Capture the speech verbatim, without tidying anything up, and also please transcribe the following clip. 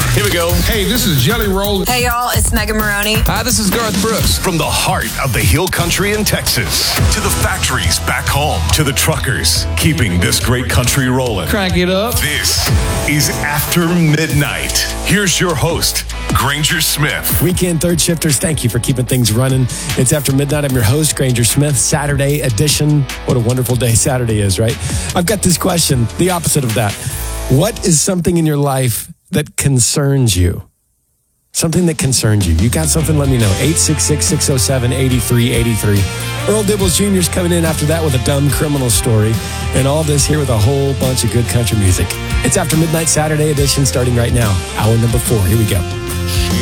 Here we go. Hey, this is Jelly Roll. Hey, y'all, it's Megan Maroney. Hi, this is Garth Brooks. From the heart of the Hill Country in Texas to the factories back home to the truckers keeping this great country rolling. Crank it up. This is After Midnight. Here's your host, Granger Smith. Weekend third shifters, thank you for keeping things running. It's After Midnight. I'm your host, Granger Smith, Saturday edition. What a wonderful day Saturday is, right? I've got this question, the opposite of that. What is something in your life that concerns you? Something that concerns you. You got something, let me know. eight six six, six oh seven, eight three eight three. Earl Dibbles Junior is coming in after that with a dumb criminal story. And all this here with a whole bunch of good country music. It's After Midnight Saturday edition starting right now. Hour number four. Here we go.